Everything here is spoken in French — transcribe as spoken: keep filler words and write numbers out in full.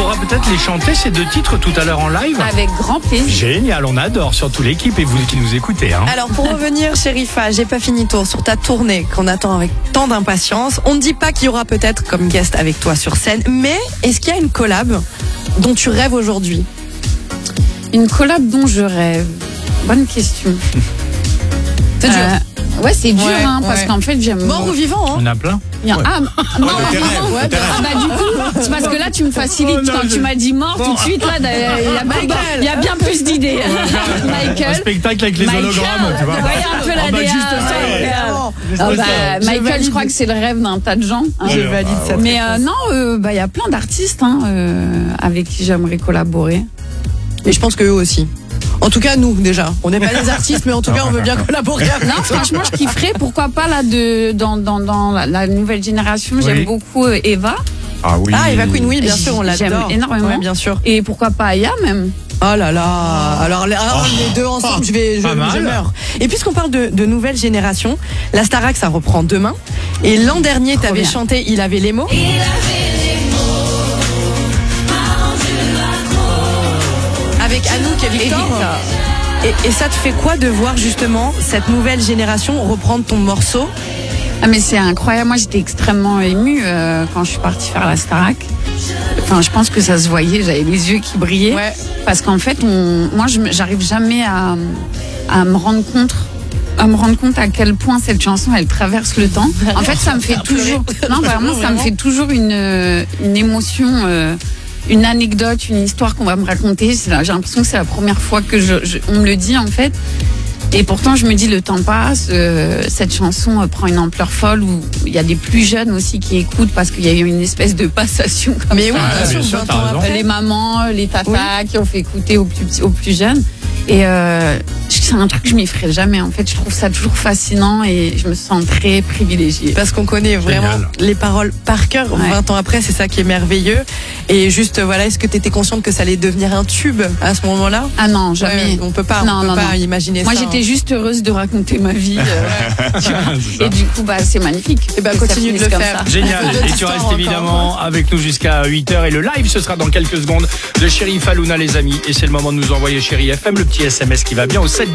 pourra peut-être les chanter ces deux titres tout à l'heure en live. Avec grand plaisir. Génial, on adore, surtout l'équipe et vous qui nous écoutez. Hein. Alors pour revenir, Sherifa, j'ai pas fini tour sur ta tournée qu'on attend avec tant d'impatience. On ne dit pas qu'il y aura peut-être comme guest avec toi sur scène, mais est-ce qu'il y a une collab dont tu rêves aujourd'hui? Une collab dont je rêve. Bonne question. C'est dur. Euh, ouais, c'est dur, Ouais, hein, parce ouais. qu'en fait, j'aime. Mort ou vivant, hein? On a plein. Bien. Ouais. Ah, mort Ouais, ou tes vivant. rêves, Ouais, tes bah, rêves. bah, du coup, c'est parce que là, tu me facilites. Oh, non, Quand je- tu m'as dit mort, Bon. tout de suite, là, il y a, bien- il y a bien plus d'idées. Un Michael. spectacle avec les Michael, hologrammes, tu vois. vous voyez un peu la Ah bah, D A, juste ça, ouais. ouais. Ah Juste bah, ça. Michael, je crois que c'est le rêve d'un tas de gens. hein. Je Ouais, valide bah, cette Mais euh, réponse. non, euh, bah, il y a plein d'artistes hein, euh, avec qui j'aimerais collaborer. Et je pense qu'eux aussi. En tout cas, nous, déjà. On n'est pas des artistes, mais en tout cas, on veut bien collaborer avec Non, toi. franchement, je kifferais. Pourquoi pas là de dans dans dans la, la nouvelle génération. Oui. J'aime beaucoup euh, Eva. Ah oui. Ah, Eva Queen, oui, bien sûr, on J'aime l'adore. énormément. Ouais, bien sûr. Et pourquoi pas Aya même. Oh là là. Alors, les, ah, les deux ensemble, je vais, je, Pas mal. je meurs. Et puisqu'on parle de, de nouvelle génération, la Starac, ça reprend demain. Et l'an dernier, Trop t'avais bien. chanté Il avait les mots. Avec Anouk et Victor. Et, et ça te fait quoi de voir justement cette nouvelle génération reprendre ton morceau? Ah mais c'est incroyable. Moi j'étais extrêmement émue euh, quand je suis partie faire la Starac. Enfin je pense que ça se voyait. J'avais les yeux qui brillaient. Ouais. Parce qu'en fait, on, moi je me- j'arrive jamais à à me rendre compte. à me rendre compte à quel point cette chanson elle traverse le temps. En fait, ça me fait toujours, non vraiment, ça me fait toujours une euh, une émotion, euh, une anecdote, une histoire qu'on va me raconter. C'est là, j'ai l'impression que c'est la première fois que je, je- on me le dit en fait. Et pourtant, je me dis le temps passe. euh, cette chanson euh, prend une ampleur folle où il y a des plus jeunes aussi qui écoutent parce qu'il y a eu une espèce de passation. Comme Mais ça. oui, Ouais, bien sûr, bien sûr, vingt t'as ans raison. après. Les mamans, les tatas qui ont fait écouter aux plus petits, aux plus jeunes. Et euh, c'est un truc que je m'y ferai jamais. En fait, je trouve ça toujours fascinant et je me sens très privilégiée. Parce qu'on connaît vraiment Génial. les paroles par cœur. Ouais. vingt ans après, c'est ça qui est merveilleux. Et juste, voilà, est-ce que tu étais consciente que ça allait devenir un tube à ce moment-là? Ah non, jamais. Ouais, on peut pas, Non, on peut non, pas non. imaginer Moi, ça. j'étais juste heureuse de raconter ma vie. euh, tu vois. C'est ça. Et du coup, bah, c'est magnifique. Eh ben, Que ça continue de finisse le comme faire. ça. Génial. D'autres Et tu histoires restes encore. évidemment avec nous jusqu'à huit heures. Et le live, ce sera dans quelques secondes de Sherifa Luna, les amis. Et c'est le moment de nous envoyer Chéri F M, le petit S M S qui va bien au sept